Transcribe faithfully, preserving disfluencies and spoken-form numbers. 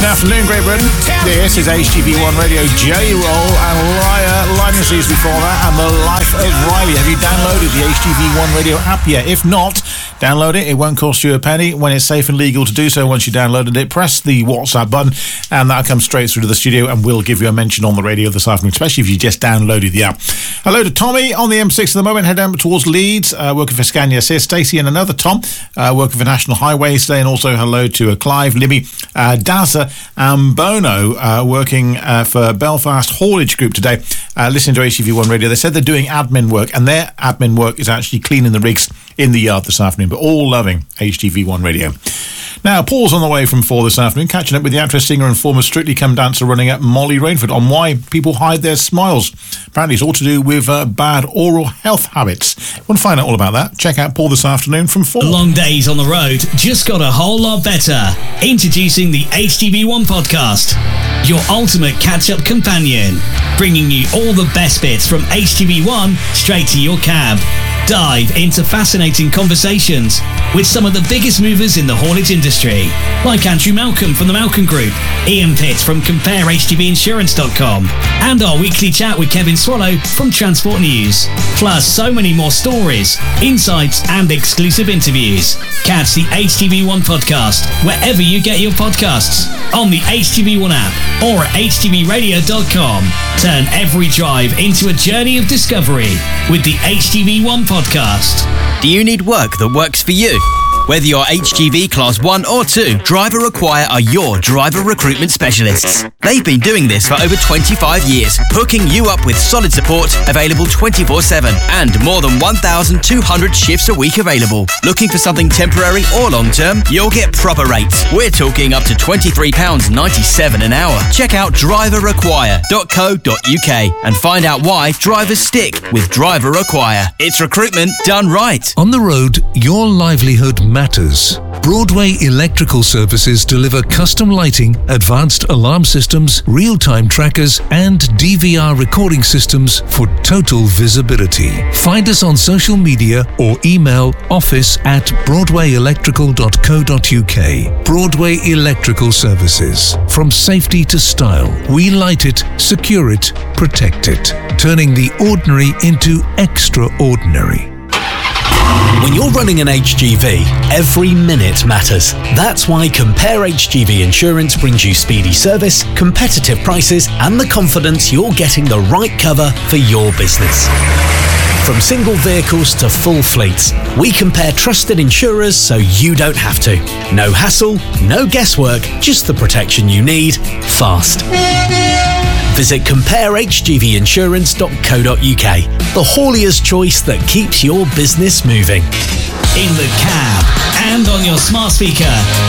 Afternoon, Great Britain. This is H T V one Radio, J-Roll and Liar, Linuses before that, and The Life of Riley. Have you downloaded the H T V one Radio app yet? If not, download it. It won't cost you a penny. When it's safe and legal to do so, once you downloaded it, press the WhatsApp button, and that'll come straight through to the studio, and we'll give you a mention on the radio this afternoon, especially if you just downloaded the app. Hello to Tommy on the M six at the moment, head down towards Leeds, uh, working for Scania. Here's Stacey and another Tom, uh, working for National Highways today, and also hello to uh, Clive, Libby, uh, Dazza, and Bono, uh, working uh, for Belfast Haulage Group today, uh, listening to H T V one Radio. They said they're doing admin work, and their admin work is actually cleaning the rigs in the yard this afternoon, but all loving H T V one Radio. Now, Paul's on the way from four this afternoon, catching up with the actress, singer and former Strictly Come Dancer running at Molly Rainford on why people hide their smiles. Apparently it's all to do with uh, bad oral health habits. Want to find out all about that? Check out Paul this afternoon from four. Long days on the road just got a whole lot better. Introducing the H T V one podcast, your ultimate catch-up companion, bringing you all the best bits from H T V one straight to your cab. Dive into fascinating conversations with some of the biggest movers in the haulage industry, like Andrew Malcolm from the Malcolm Group, Ian Pitt from compare H T V insurance dot com, and our weekly chat with Kevin Swallow from Transport News. Plus so many more stories, insights and exclusive interviews. Catch the H T V one podcast wherever you get your podcasts, on the H T V one app or at H T V radio dot com. Turn every drive into a journey of discovery with the H T V one podcast. Do you need work that works for you? Whether you're H G V Class one or two, Driver Acquire are your driver recruitment specialists. They've been doing this for over twenty-five years, hooking you up with solid support, available twenty-four seven, and more than one thousand two hundred shifts a week available. Looking for something temporary or long-term? You'll get proper rates. We're talking up to twenty-three pounds ninety-seven an hour. Check out driver acquire dot co dot uk and find out why drivers stick with Driver Acquire. It's recruitment done right. On the road, your livelihood matters. Broadway Electrical Services deliver custom lighting, advanced alarm systems, real-time trackers, and D V R recording systems for total visibility. Find us on social media or email office at broadway electrical dot co dot uk. Broadway Electrical Services. From safety to style, we light it, secure it, protect it, turning the ordinary into extraordinary. When you're running an H G V, every minute matters. That's why Compare H G V Insurance brings you speedy service, competitive prices, and the confidence you're getting the right cover for your business. From single vehicles to full fleets, we compare trusted insurers so you don't have to. No hassle, no guesswork, just the protection you need, fast. Visit compare H G V insurance dot co dot uk, the haulier's choice that keeps your business moving. In the cab and on your smart speaker.